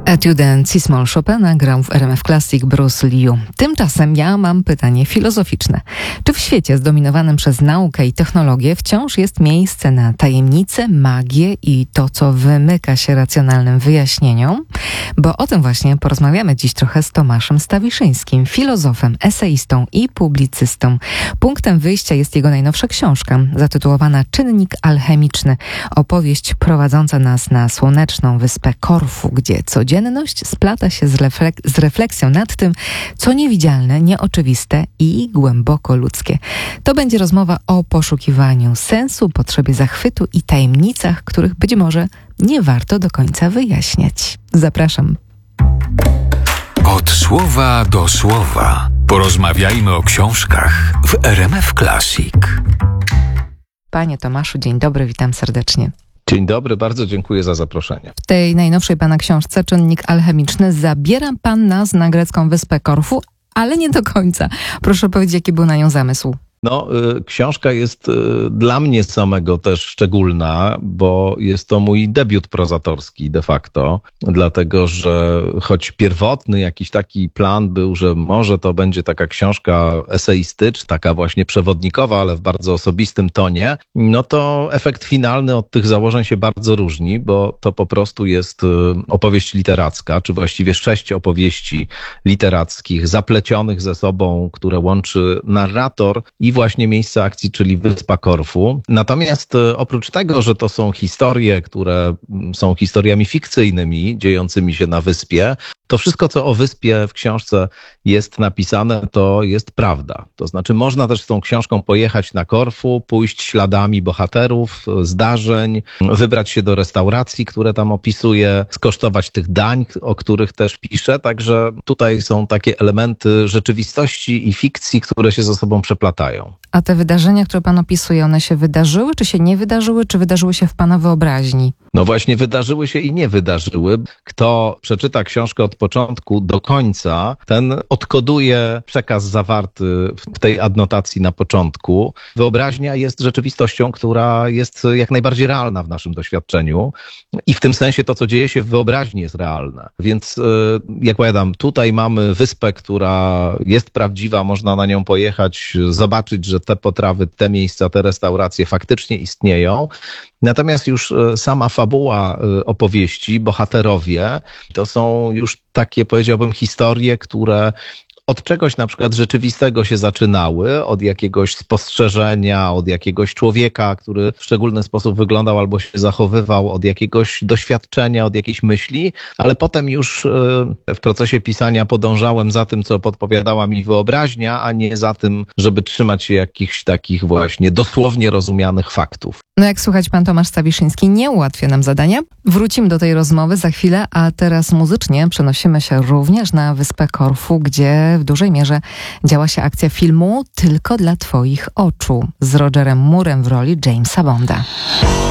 Etude C-moll Chopina grał w RMF Classic Bruce Liu. Tymczasem ja mam pytanie filozoficzne. Czy w świecie zdominowanym przez naukę i technologię wciąż jest miejsce na tajemnice, magię i to, co wymyka się racjonalnym wyjaśnieniom? Bo o tym właśnie porozmawiamy dziś trochę z Tomaszem Stawiszyńskim, filozofem, eseistą i publicystą. Punktem wyjścia jest jego najnowsza książka, zatytułowana Czynnik alchemiczny. Opowieść prowadząca nas na słoneczną wyspę Korfu, gdzie codzienność splata się z refleksją nad tym, co niewidzialne, nieoczywiste i głęboko ludzkie. To będzie rozmowa o poszukiwaniu sensu, potrzebie zachwytu i tajemnicach, których być może nie warto do końca wyjaśniać. Zapraszam. Od słowa do słowa. Porozmawiajmy o książkach w RMF Classic. Panie Tomaszu, dzień dobry, witam serdecznie. Dzień dobry, bardzo dziękuję za zaproszenie. W tej najnowszej pana książce Czynnik alchemiczny zabiera pan nas na grecką wyspę Korfu, ale nie do końca. Proszę powiedzieć, jaki był na nią zamysł. Książka jest dla mnie samego też szczególna, bo jest to mój debiut prozatorski de facto, dlatego że choć pierwotny jakiś taki plan był, że może to będzie taka książka eseistyczna, taka właśnie przewodnikowa, ale w bardzo osobistym tonie, no to efekt finalny od tych założeń się bardzo różni, bo to po prostu jest opowieść literacka, czy właściwie 6 opowieści literackich zaplecionych ze sobą, które łączy narrator i właśnie miejsce akcji, czyli wyspa Korfu. Natomiast oprócz tego, że to są historie, które są historiami fikcyjnymi, dziejącymi się na wyspie, to wszystko, co o wyspie w książce jest napisane, to jest prawda. To znaczy można też z tą książką pojechać na Korfu, pójść śladami bohaterów, zdarzeń, wybrać się do restauracji, które tam opisuję, skosztować tych dań, o których też piszę. Także tutaj są takie elementy rzeczywistości i fikcji, które się ze sobą przeplatają. A te wydarzenia, które pan opisuje, one się wydarzyły, czy się nie wydarzyły, czy wydarzyły się w pana wyobraźni? No właśnie, wydarzyły się i nie wydarzyły. Kto przeczyta książkę od początku do końca, ten odkoduje przekaz zawarty w tej adnotacji na początku. Wyobraźnia jest rzeczywistością, która jest jak najbardziej realna w naszym doświadczeniu i w tym sensie to, co dzieje się w wyobraźni, jest realne. Więc jak powiadam, tutaj mamy wyspę, która jest prawdziwa, można na nią pojechać, zobaczyć, że te potrawy, te miejsca, te restauracje faktycznie istnieją. Natomiast już sama fabuła opowieści, bohaterowie, to są już takie, powiedziałbym, historie, które od czegoś na przykład rzeczywistego się zaczynały, od jakiegoś spostrzeżenia, od jakiegoś człowieka, który w szczególny sposób wyglądał albo się zachowywał, od jakiegoś doświadczenia, od jakiejś myśli, ale potem już w procesie pisania podążałem za tym, co podpowiadała mi wyobraźnia, a nie za tym, żeby trzymać się jakichś takich właśnie dosłownie rozumianych faktów. No jak słuchać, pan Tomasz Stawiszyński nie ułatwia nam zadania. Wrócimy do tej rozmowy za chwilę, a teraz muzycznie przenosimy się również na wyspę Korfu, gdzie w dużej mierze działa się akcja filmu Tylko dla twoich oczu z Rogerem Moorem w roli Jamesa Bonda.